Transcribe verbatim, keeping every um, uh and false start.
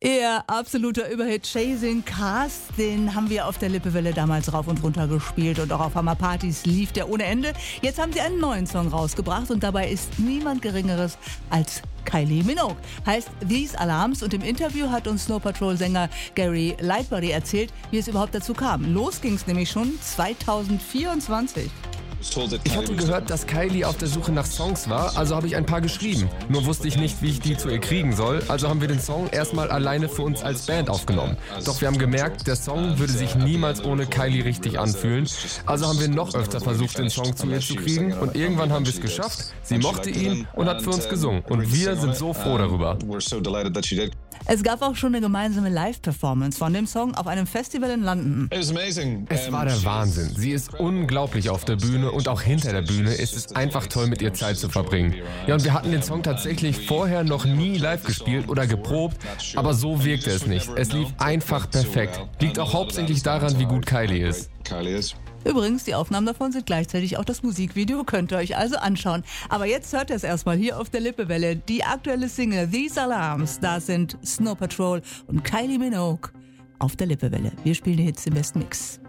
Ihr absoluter Überhit Chasing Cars, den haben wir auf der Lippewelle damals rauf und runter gespielt und auch auf Hammerpartys lief der ohne Ende. Jetzt haben sie einen neuen Song rausgebracht und dabei ist niemand Geringeres als Kylie Minogue. Heißt These Alarms und im Interview hat uns Snow Patrol-Sänger Gary Lightbody erzählt, wie es überhaupt dazu kam. Los ging es nämlich schon zweitausendvierundzwanzig. Ich hatte gehört, dass Kylie auf der Suche nach Songs war, also habe ich ein paar geschrieben. Nur wusste ich nicht, wie ich die zu ihr kriegen soll, also haben wir den Song erstmal alleine für uns als Band aufgenommen. Doch wir haben gemerkt, der Song würde sich niemals ohne Kylie richtig anfühlen, also haben wir noch öfter versucht, den Song zu ihr zu kriegen und irgendwann haben wir es geschafft. Sie mochte ihn und hat für uns gesungen und wir sind so froh darüber. Es gab auch schon eine gemeinsame Live-Performance von dem Song auf einem Festival in London. Es war der Wahnsinn. Sie ist unglaublich auf der Bühne und auch hinter der Bühne ist es einfach toll, mit ihr Zeit zu verbringen. Ja, und wir hatten den Song tatsächlich vorher noch nie live gespielt oder geprobt, aber so wirkte es nicht. Es lief einfach perfekt. Liegt auch hauptsächlich daran, wie gut Kylie ist. Übrigens, die Aufnahmen davon sind gleichzeitig auch das Musikvideo, könnt ihr euch also anschauen. Aber jetzt hört ihr es erstmal hier auf der Lippewelle. Die aktuelle Single These Alarms, da sind Snow Patrol und Kylie Minogue auf der Lippewelle. Wir spielen die Hits im besten Mix.